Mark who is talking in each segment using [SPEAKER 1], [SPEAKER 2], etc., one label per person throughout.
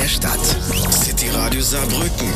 [SPEAKER 1] der Stadt. City Radio Saarbrücken.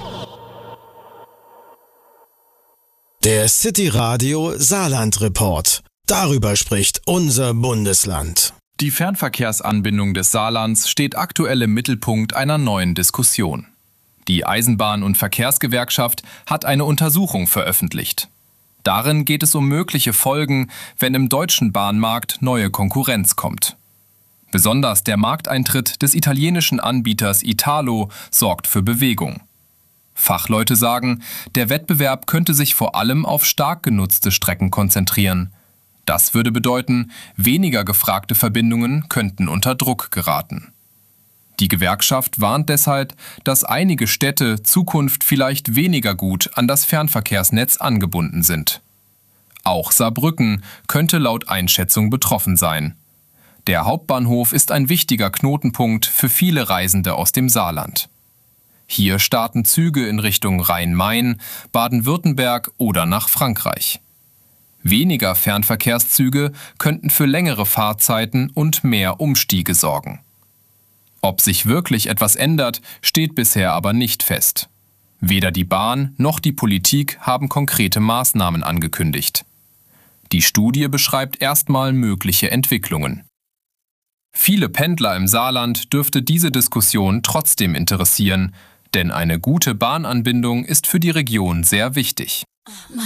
[SPEAKER 2] Der City Radio Saarland Report. Darüber spricht unser Bundesland.
[SPEAKER 3] Die Fernverkehrsanbindung des Saarlands steht aktuell im Mittelpunkt einer neuen Diskussion. Die Eisenbahn- und Verkehrsgewerkschaft hat eine Untersuchung veröffentlicht. Darin geht es um mögliche Folgen, wenn im deutschen Bahnmarkt neue Konkurrenz kommt. Besonders der Markteintritt des italienischen Anbieters Italo sorgt für Bewegung. Fachleute sagen, der Wettbewerb könnte sich vor allem auf stark genutzte Strecken konzentrieren. Das würde bedeuten, weniger gefragte Verbindungen könnten unter Druck geraten. Die Gewerkschaft warnt deshalb, dass einige Städte Zukunft vielleicht weniger gut an das Fernverkehrsnetz angebunden sind. Auch Saarbrücken könnte laut Einschätzung betroffen sein. Der Hauptbahnhof ist ein wichtiger Knotenpunkt für viele Reisende aus dem Saarland. Hier starten Züge in Richtung Rhein-Main, Baden-Württemberg oder nach Frankreich. Weniger Fernverkehrszüge könnten für längere Fahrzeiten und mehr Umstiege sorgen. Ob sich wirklich etwas ändert, steht bisher aber nicht fest. Weder die Bahn noch die Politik haben konkrete Maßnahmen angekündigt. Die Studie beschreibt erstmal mögliche Entwicklungen. Viele Pendler im Saarland dürfte diese Diskussion trotzdem interessieren, denn eine gute Bahnanbindung ist für die Region sehr wichtig.